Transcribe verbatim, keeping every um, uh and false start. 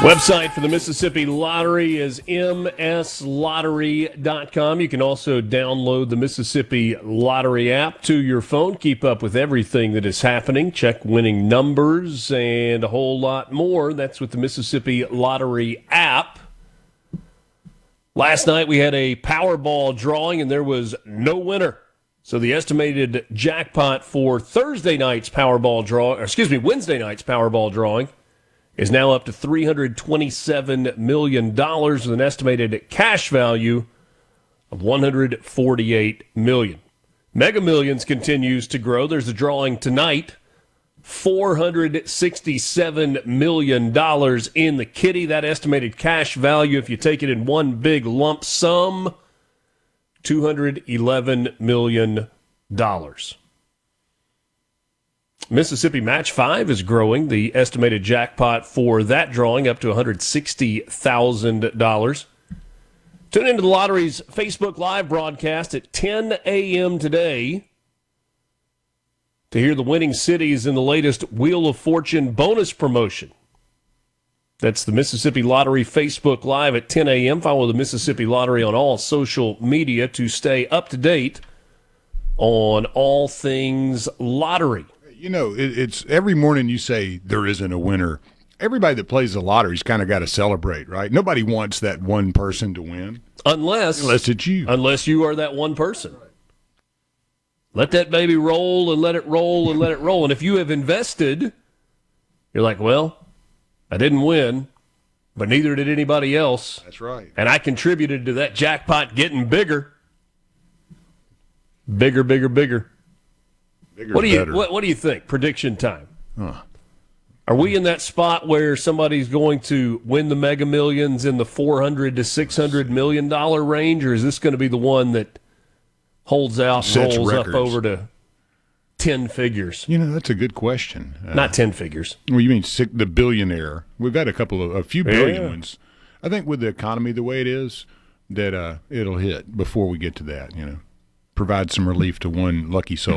Website for the Mississippi Lottery is m s lottery dot com. You can also download the Mississippi Lottery app to your phone. Keep up with everything that is happening. Check winning numbers and a whole lot more. That's with the Mississippi Lottery app. Last night we had a Powerball drawing and there was no winner. So the estimated jackpot for Thursday night's Powerball draw, or excuse me, Wednesday night's Powerball drawing is now up to three hundred twenty-seven million dollars with an estimated cash value of one hundred forty-eight million dollars. Mega Millions continues to grow. There's a drawing tonight, four hundred sixty-seven million dollars in the kitty. That estimated cash value, if you take it in one big lump sum, two hundred eleven million dollars. Mississippi Match five is growing. The estimated jackpot for that drawing up to one hundred sixty thousand dollars. Tune into the lottery's Facebook Live broadcast at ten a.m. today to hear the winning cities in the latest Wheel of Fortune bonus promotion. That's the Mississippi Lottery Facebook Live at ten a.m. Follow the Mississippi Lottery on all social media to stay up to date on all things lottery. You know, it, it's every morning you say there isn't a winner. Everybody that plays the lottery's kind of got to celebrate, right? Nobody wants that one person to win. Unless, unless it's you. Unless you are that one person. Let that baby roll and let it roll and let it roll. And if you have invested, you're like, well, I didn't win, but neither did anybody else. That's right. And I contributed to that jackpot getting bigger. Bigger, bigger, bigger. Bigger what do you better. what, what do you think? Prediction time. Huh. Are we in that spot where somebody's going to win the Mega Millions in the four hundred to six hundred million dollar range, or is this going to be the one that holds out and Sets rolls records. up over to ten figures? You know, that's a good question. Uh, Not ten figures. Well, you mean six, the billionaire? We've had a couple of a few billion Yeah. ones. I think with the economy the way it is, that uh, it'll hit before we get to that. You know, provide some relief to one lucky soul.